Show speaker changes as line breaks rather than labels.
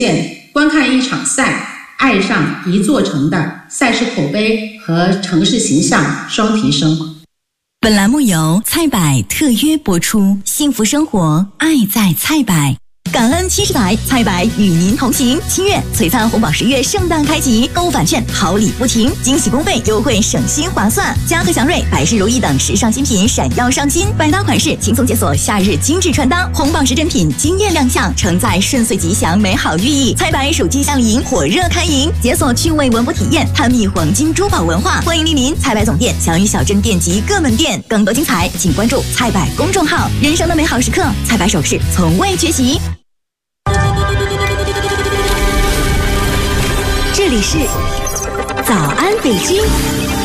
观看一场赛，爱上一座城的赛事口碑和城市形象双提升。
本栏目由菜百特约播出，幸福生活，爱在菜百。感恩70载，菜百与您同行。7月璀璨红宝10月盛大开启，购物返券好礼不停，惊喜公费优惠省心划算。嘉禾祥瑞、百事如意等时尚新品闪耀上新，百搭款式轻松解锁夏日精致穿搭，红宝石珍品惊艳亮相，承载顺遂吉祥美好寓意。菜百暑季夏令营火热开营，解锁趣味文博体验，探秘黄金珠宝文化。欢迎莅临菜百总店、祥云小镇店及各门店，更多精彩请关注菜百公众号。人生的美好时刻，菜百首饰从未缺席。这里是早安北京。